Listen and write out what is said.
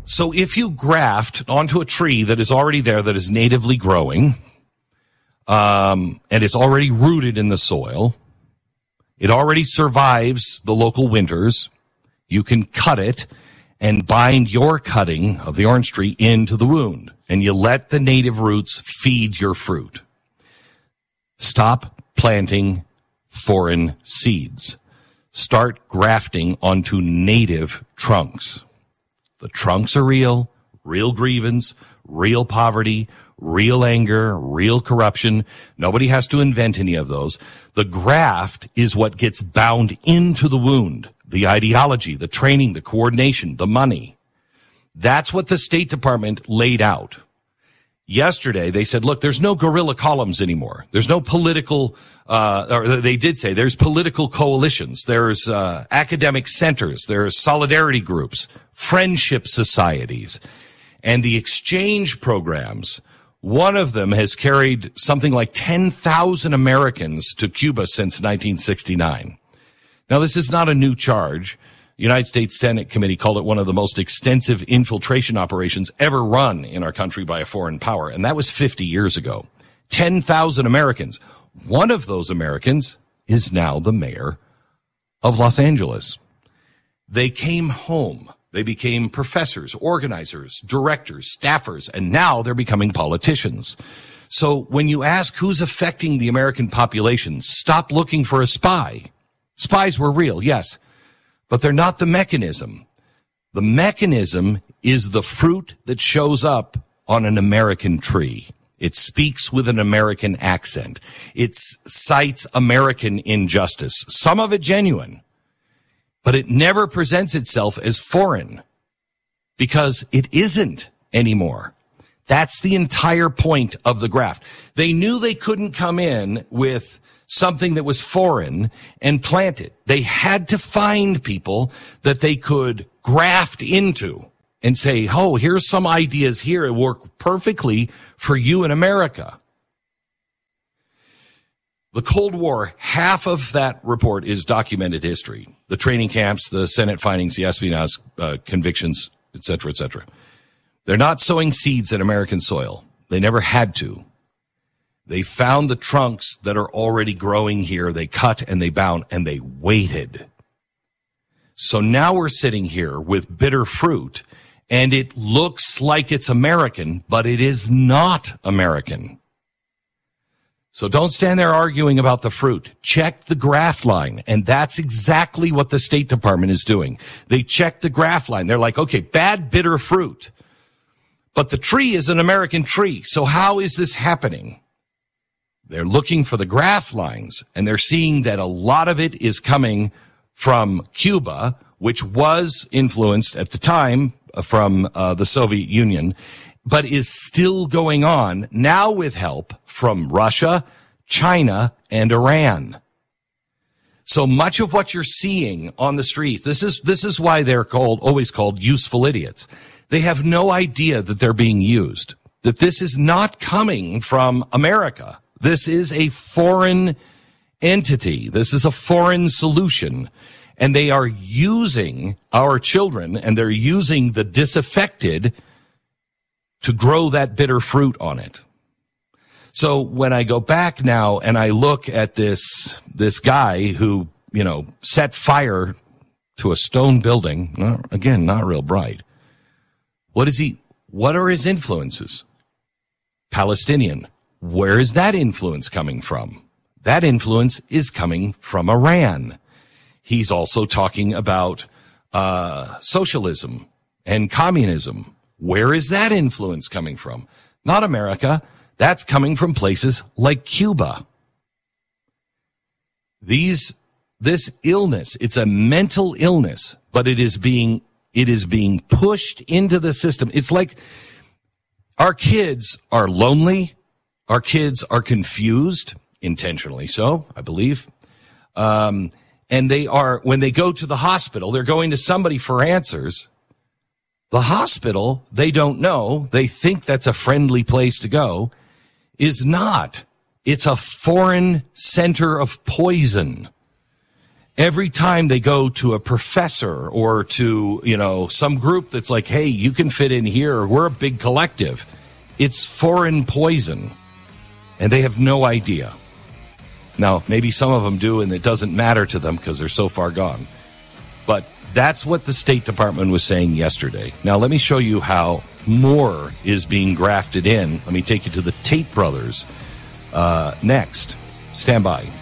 So if you graft onto a tree that is already there, that is natively growing, and it's already rooted in the soil, it already survives the local winters, you can cut it and bind your cutting of the orange tree into the wound, and you let the native roots feed your fruit. Stop planting foreign seeds. Start grafting onto native trunks. The trunks are real grievance, real poverty, real anger, real corruption. Nobody has to invent any of those. The graft is what gets bound into the wound. The ideology, the training, the coordination, the money. That's what the State Department laid out. Yesterday, they said, look, there's no guerrilla columns anymore. There's no political, or they did say there's political coalitions. There's academic centers. There's solidarity groups, friendship societies, and the exchange programs. One of them has carried something like 10,000 Americans to Cuba since 1969. Now, this is not a new charge. The United States Senate Committee called it one of the most extensive infiltration operations ever run in our country by a foreign power, and that was 50 years ago. 10,000 Americans. One of those Americans is now the mayor of Los Angeles. They came home. They became professors, organizers, directors, staffers, and now they're becoming politicians. So when you ask who's affecting the American population, stop looking for a spy. Spies were real, yes, but they're not the mechanism. The mechanism is the fruit that shows up on an American tree. It speaks with an American accent. It cites American injustice, some of it genuine, but it never presents itself as foreign because it isn't anymore. That's the entire point of the graft. They knew they couldn't come in with something that was foreign and plant it. They had to find people that they could graft into and say, oh, here's some ideas here that work perfectly for you in America. The Cold War, half of that report is documented history. The training camps, the Senate findings, the espionage convictions, et cetera, et cetera. They're not sowing seeds in American soil. They never had to. They found the trunks that are already growing here. They cut and they bound and they waited. So now we're sitting here with bitter fruit, and it looks like it's American, but it is not American. So don't stand there arguing about the fruit. Check the graft line, and that's exactly what the State Department is doing. They check the graft line. They're like, okay, bad, bitter fruit. But the tree is an American tree, so how is this happening? They're looking for the graft lines, and they're seeing that a lot of it is coming from Cuba, which was influenced at the time from the Soviet Union, but is still going on now with help from Russia, China, and Iran. So much of what you're seeing on the street, this is why they're always called useful idiots. They have no idea that they're being used, that this is not coming from America. This is a foreign entity. This is a foreign solution. And they are using our children, and they're using the disaffected to grow that bitter fruit on it. So when I go back now and I look at this guy who, set fire to a stone building, again, not real bright. What are his influences? Palestinian. Where is that influence coming from? That influence is coming from Iran. He's also talking about socialism and communism. Where is that influence coming from? Not America. That's coming from places like Cuba. This illness, it's a mental illness, but it is being pushed into the system. It's like our kids are lonely. Our kids are confused, intentionally so, I believe. And when they go to the hospital, they're going to somebody for answers. The hospital, they don't know. They think that's a friendly place to go. Is not. It's a foreign center of poison. every time they go to a professor or to, some group that's like, hey, you can fit in here, we're a big collective, it's foreign poison. And they have no idea. Now, maybe some of them do, and it doesn't matter to them because they're so far gone. But that's what the State Department was saying yesterday. Now, let me show you how more is being grafted in. Let me take you to the Tate brothers next. Stand by.